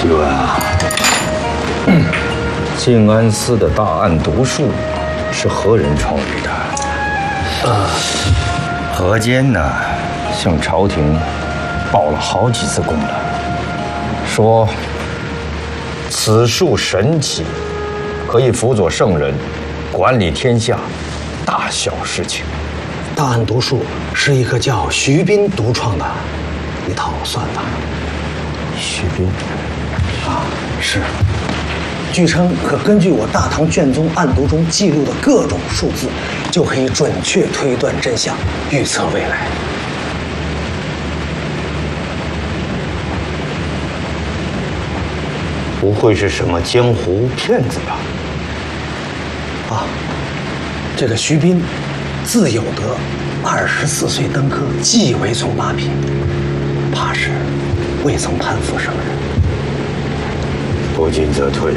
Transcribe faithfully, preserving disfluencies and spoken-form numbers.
提问啊。嗯，静安寺的大案毒术是何人创立的？呃，何坚呢，向朝廷报了好几次功了，说此术神奇，可以辅佐圣人管理天下大小事情。 大案毒术是一个叫徐斌独创的一套算法。 徐斌啊，是。据称可根据我大唐卷宗案牍中记录的各种数字，就可以准确推断真相，预测未来。 不会是什么江湖骗子吧？ 啊，这个徐斌，字有德，二十四岁登科，既为从八品，怕是未曾攀附圣人。 不进则退。